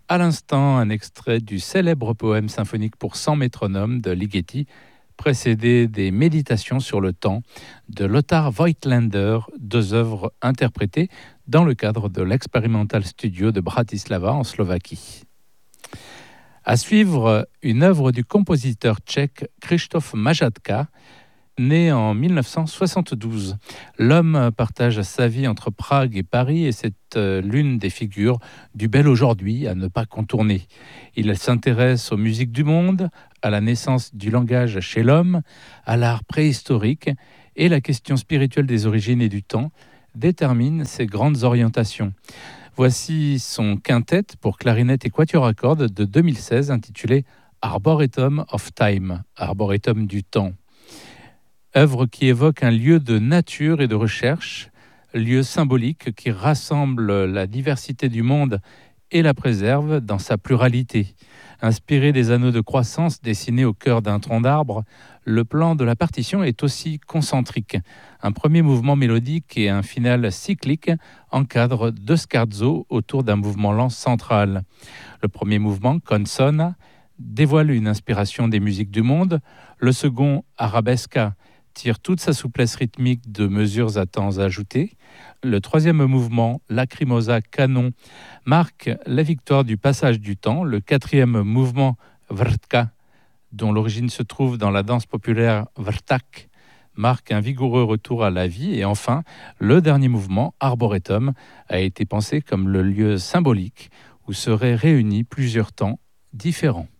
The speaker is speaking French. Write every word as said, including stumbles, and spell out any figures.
À l'instant, un extrait du célèbre poème symphonique pour cent métronomes de Ligeti, précédé des Méditations sur le temps de Lothar Voigtländer, deux œuvres interprétées dans le cadre de l'Experimental Studio de Bratislava en Slovaquie. À suivre, une œuvre du compositeur tchèque Krzysztof Majatka, né en mille neuf cent soixante-douze. L'homme partage sa vie entre Prague et Paris et c'est euh, l'une des figures du bel aujourd'hui à ne pas contourner. Il s'intéresse aux musiques du monde, à la naissance du langage chez l'homme, à l'art préhistorique et la question spirituelle des origines et du temps détermine ses grandes orientations. Voici son quintet pour clarinette et quatuor à cordes de deux mille seize intitulé Arboretum of Time, Arboretum du temps. Œuvre qui évoque un lieu de nature et de recherche, lieu symbolique qui rassemble la diversité du monde et la préserve dans sa pluralité. Inspiré des anneaux de croissance dessinés au cœur d'un tronc d'arbre, le plan de la partition est aussi concentrique. Un premier mouvement mélodique et un final cyclique encadrent deux scherzo autour d'un mouvement lent central. Le premier mouvement, Consona, dévoile une inspiration des musiques du monde. Le second, Arabesca, tire toute sa souplesse rythmique de mesures à temps ajoutés. Le troisième mouvement, Lacrimosa Canon, marque la victoire du passage du temps. Le quatrième mouvement, Vrtka, dont l'origine se trouve dans la danse populaire Vrtak, marque un vigoureux retour à la vie. Et enfin, le dernier mouvement, Arboretum, a été pensé comme le lieu symbolique où seraient réunis plusieurs temps différents.